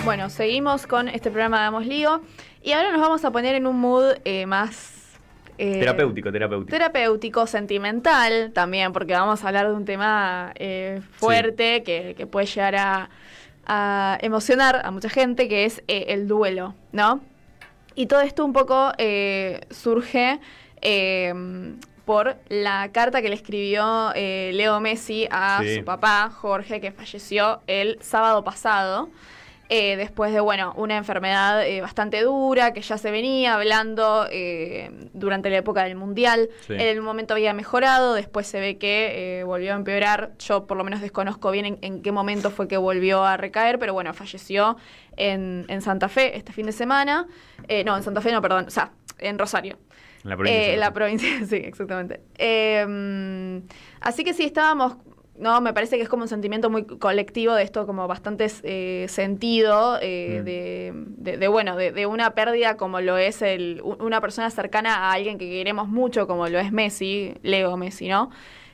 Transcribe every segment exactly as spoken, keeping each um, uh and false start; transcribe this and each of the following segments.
Bueno, seguimos con este programa de Damos Lío y ahora nos vamos a poner en un mood eh, más... Eh, terapéutico, terapéutico. Terapéutico, sentimental también, porque vamos a hablar de un tema eh, fuerte sí. que, que puede llegar a, a emocionar a mucha gente, que es eh, el duelo, ¿no? Y todo esto un poco eh, surge eh, por la carta que le escribió eh, Leo Messi a sí. su papá, Jorge, que falleció el sábado pasado. Eh, después de, bueno, una enfermedad eh, bastante dura, que ya se venía hablando eh, durante la época del Mundial. Sí. En un momento había mejorado, después se ve que eh, volvió a empeorar. Yo por lo menos desconozco bien en, en qué momento fue que volvió a recaer, pero bueno, falleció en, en Santa Fe este fin de semana. Eh, no, en Santa Fe no, perdón, o sea, en Rosario. En la provincia. Eh, la provincia, sí, exactamente. Eh, así que sí, estábamos... No, me parece que es como un sentimiento muy colectivo de esto, como bastante eh, sentido eh, mm. de, de, de, bueno, de, de una pérdida como lo es el, una persona cercana a alguien que queremos mucho, como lo es Messi, Leo Messi, ¿no?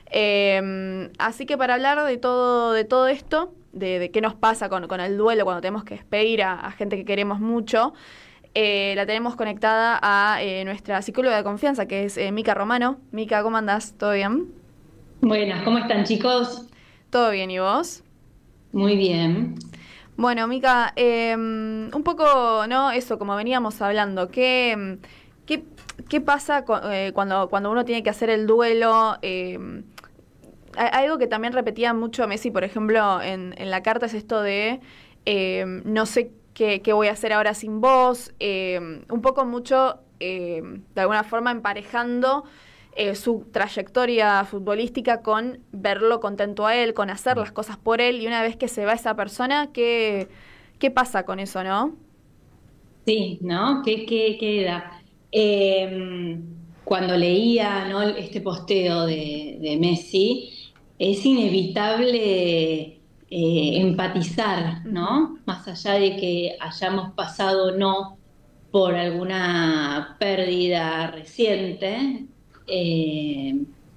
Eh, así que para hablar de todo, de todo esto, de, de qué nos pasa con, con el duelo cuando tenemos que despedir a, a gente que queremos mucho, eh, la tenemos conectada a eh, nuestra psicóloga de confianza, que es eh, Mica Romano. Mica, ¿cómo andás? ¿Todo bien? Buenas, ¿cómo están, chicos? ¿Todo bien, y vos? Muy bien. Bueno, Mica, eh, un poco, ¿no? Eso, como veníamos hablando, ¿qué, qué, qué pasa cu eh, cuando, cuando uno tiene que hacer el duelo? Eh, algo que también repetía mucho Messi, por ejemplo, en, en la carta es esto de eh, no sé qué, qué voy a hacer ahora sin vos, eh, un poco mucho, eh, de alguna forma, emparejando Eh, su trayectoria futbolística con verlo contento a él, con hacer las cosas por él, y una vez que se va esa persona, ¿qué, qué pasa con eso, no? Sí, ¿no? ¿Qué, qué queda? Eh, cuando leía, ¿no?, este posteo de, de Messi, es inevitable eh, empatizar, ¿no? Uh-huh. Más allá de que hayamos pasado o no por alguna pérdida reciente, Eh,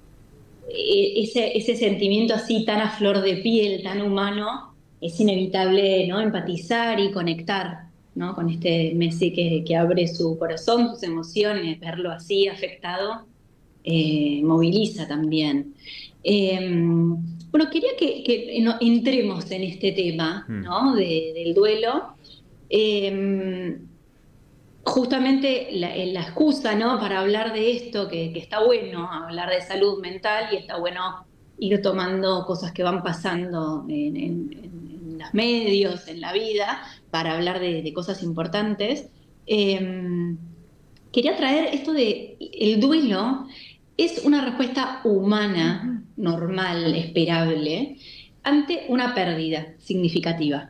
ese, ese sentimiento así tan a flor de piel, tan humano, es inevitable, ¿no?, empatizar y conectar, ¿no?, con este Messi que, que abre su corazón, sus emociones, verlo así afectado, eh, moviliza también. Eh, bueno, quería que, que entremos en este tema, ¿no?, de, del duelo. Eh, Justamente la, la excusa, ¿no?, para hablar de esto, que, que está bueno hablar de salud mental y está bueno ir tomando cosas que van pasando en, en, en los medios, en la vida, para hablar de, de cosas importantes. Eh, quería traer esto de el duelo es una respuesta humana, normal, esperable, ante una pérdida significativa.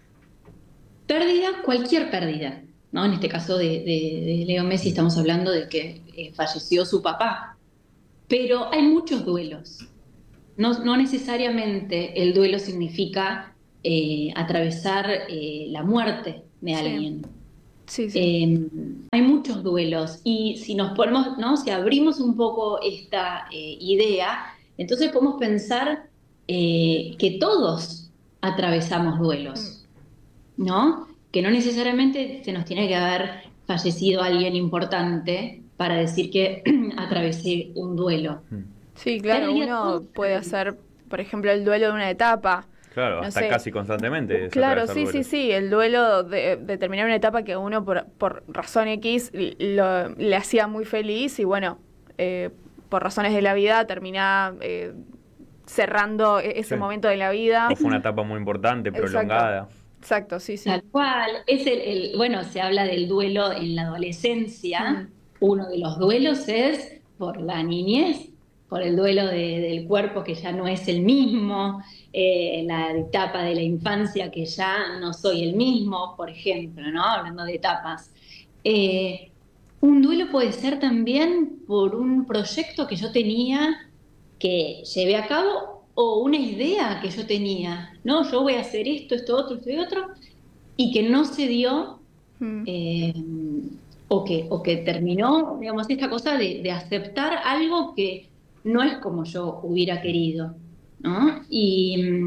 Pérdida, cualquier pérdida, ¿no? En este caso de, de, de Leo Messi estamos hablando de que eh, falleció su papá. Pero hay muchos duelos. No, no necesariamente el duelo significa eh, atravesar eh, la muerte de alguien. Sí, sí. Eh, hay muchos duelos y si nos ponemos, ¿no?, si abrimos un poco esta eh, idea, entonces podemos pensar eh, que todos atravesamos duelos, ¿no? Que no necesariamente se nos tiene que haber fallecido alguien importante para decir que atravesé un duelo. Sí, claro, uno puede hacer, por ejemplo, el duelo de una etapa. Claro, no hasta sé. casi constantemente. Claro, sí, sí, sí, el duelo de, de terminar una etapa que uno por, por razón X lo, le hacía muy feliz y bueno, eh, por razones de la vida termina eh, cerrando ese sí. momento de la vida. O fue una etapa muy importante, prolongada. Exacto. Exacto, sí, sí. Tal cual. Es el, el, bueno, se habla del duelo en la adolescencia. Mm. Uno de los duelos es por la niñez, por el duelo de, del cuerpo que ya no es el mismo, eh, la etapa de la infancia que ya no soy el mismo, por ejemplo, ¿no? Hablando de etapas. Eh, un duelo puede ser también por un proyecto que yo tenía, que llevé a cabo, o una idea que yo tenía, ¿no? Yo voy a hacer esto, esto, otro, esto y otro, y que no se dio, mm. eh, o, que, o que terminó, digamos, esta cosa de, de aceptar algo que no es como yo hubiera querido, ¿no? Y,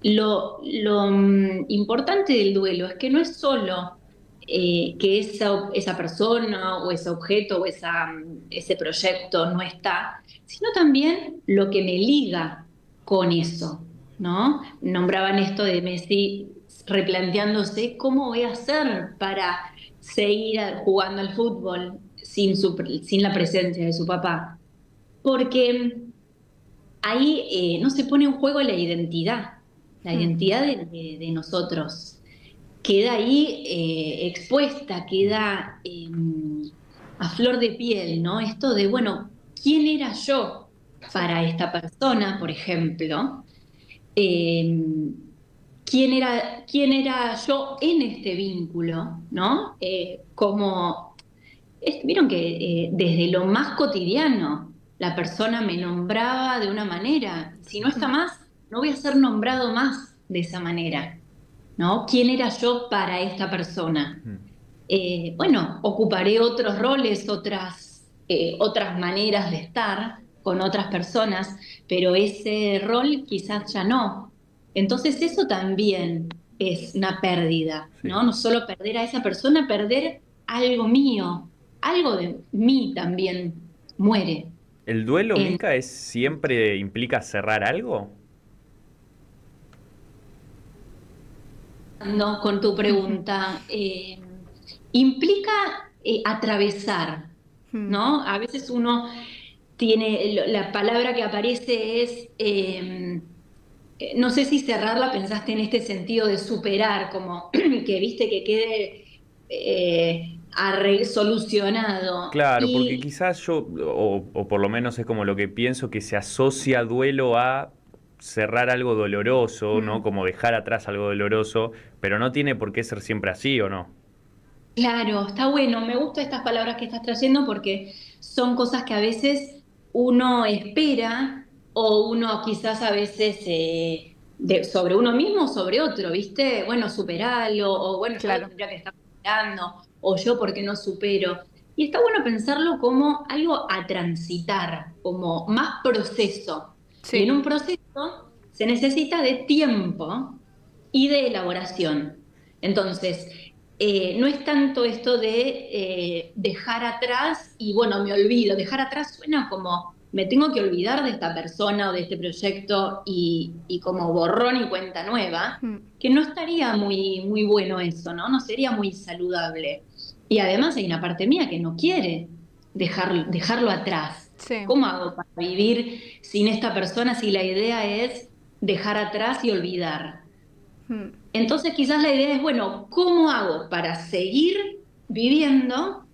lo, lo mm, importante del duelo es que no es solo eh, que esa, esa persona o ese objeto o esa, mm, ese proyecto no está, sino también lo que me liga con eso, ¿no? Nombraban esto de Messi replanteándose cómo voy a hacer para seguir jugando al fútbol sin, su, sin la presencia de su papá. Porque ahí eh, no se pone en juego la identidad, la Mm. identidad de, de- de nosotros. Queda ahí eh, expuesta, queda eh, a flor de piel, ¿no? Esto de, bueno, ¿quién era yo para esta persona, por ejemplo? Eh, ¿quién era, quién era yo en este vínculo, ¿no? Eh, como es- vieron que eh, desde lo más cotidiano la persona me nombraba de una manera. Si no está más, no voy a ser nombrado más de esa manera, ¿no? ¿Quién era yo para esta persona? Mm. Eh, bueno, ocuparé otros roles, otras, eh, otras maneras de estar con otras personas, pero ese rol quizás ya no. Entonces eso también es una pérdida, Sí. ¿no? No solo perder a esa persona, perder algo mío, algo de mí también muere. ¿El duelo, Eh, Mica, es siempre implica cerrar algo? no, con tu pregunta, eh, implica eh, atravesar, Mm. ¿no? A veces uno tiene, lo- la palabra que aparece es, eh, eh, no sé si cerrarla pensaste en este sentido de superar, como que viste que quede eh, arre- solucionado. Claro, porque Y quizás yo, o, o por lo menos es como lo que pienso, que se asocia duelo a cerrar algo doloroso, ¿no? Mm. Como dejar atrás algo doloroso, pero no tiene por qué ser siempre así, ¿o no? claro, está bueno, me gustan estas palabras que estás trayendo porque son cosas que a veces uno espera o uno quizás a veces eh, de- sobre uno mismo o sobre otro, ¿viste? Bueno, superalo, o bueno, yo lo Claro. tendría que estar superando, o yo porque no supero. Y está bueno pensarlo como algo a transitar, como más proceso. Y en Sí. un proceso se necesita de tiempo y de elaboración. Entonces, eh, no es tanto esto de eh, dejar atrás y bueno, me olvido. Dejar atrás suena como me tengo que olvidar de esta persona o de este proyecto y, y como borrón y cuenta nueva, Mm. que no estaría muy, muy bueno eso, ¿no? No sería muy saludable. Y además hay una parte mía que no quiere dejar, dejarlo atrás. Sí. ¿Cómo hago para vivir sin esta persona si la idea es dejar atrás y olvidar? Mm. Entonces quizás la idea es, bueno, ¿cómo hago para seguir viviendo?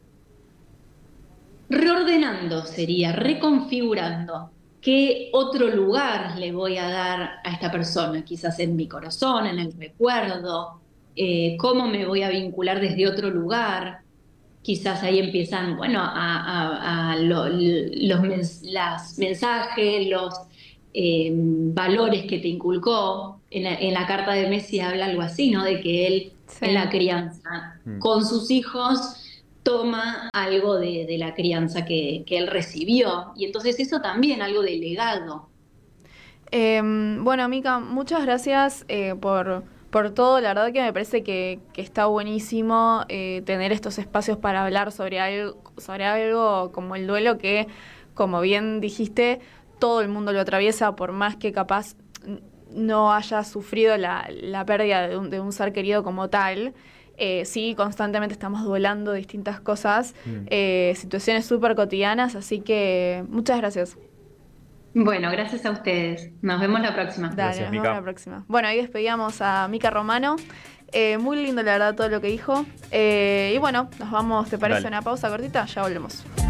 Reordenando sería, reconfigurando. ¿Qué otro lugar le voy a dar a esta persona? Quizás en mi corazón, en el recuerdo. Eh, ¿cómo me voy a vincular desde otro lugar? Quizás ahí empiezan, bueno, a, a- a lo- los mens- las mensajes, los eh, valores que te inculcó. En la, en la carta de Messi habla algo así, ¿no? De que él Sí. en la crianza Mm. con sus hijos toma algo de, de la crianza que, que él recibió. Y entonces eso también, algo de legado. Eh, bueno, Mica, muchas gracias eh, por, por todo. La verdad que me parece que, que está buenísimo eh, tener estos espacios para hablar sobre algo, sobre algo como el duelo que, como bien dijiste, todo el mundo lo atraviesa, por más que capaz no haya sufrido la, la pérdida de un, de un ser querido como tal. Eh, sí, constantemente estamos duelando distintas cosas, Mm. eh, situaciones súper cotidianas, así que muchas gracias. Bueno, gracias a ustedes. Nos vemos la próxima. Dale, Gracias, nos vemos Mica. la próxima. Bueno, ahí despedíamos a Mica Romano. Eh, muy lindo, la verdad, todo lo que dijo. Eh, y bueno, nos vamos, ¿te parece Dale. una pausa cortita? Ya volvemos.